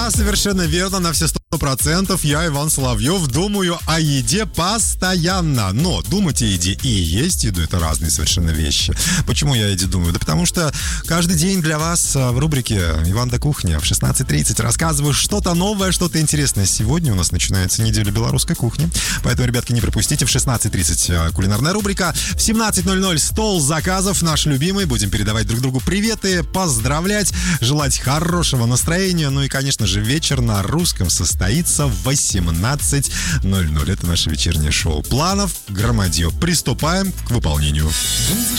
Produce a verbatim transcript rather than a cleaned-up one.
Да, совершенно верно, на все сто процентов. Я, Иван Соловьев, думаю о еде постоянно. Но думать о еде и есть еду — это разные совершенно вещи. Почему я о еде думаю? Да потому что каждый день для вас в рубрике «Иван да кухня» в шестнадцать тридцать рассказываю что-то новое, что-то интересное. Сегодня у нас начинается неделя белорусской кухни. Поэтому, ребятки, не пропустите. В шестнадцать тридцать кулинарная рубрика. В семнадцать ноль ноль стол заказов, наш любимый. Будем передавать друг другу приветы, поздравлять, желать хорошего настроения. Ну и, конечно же, вечер на русском состоится в восемнадцать ноль ноль. Это наше вечернее шоу. Планов громадье. Приступаем к выполнению.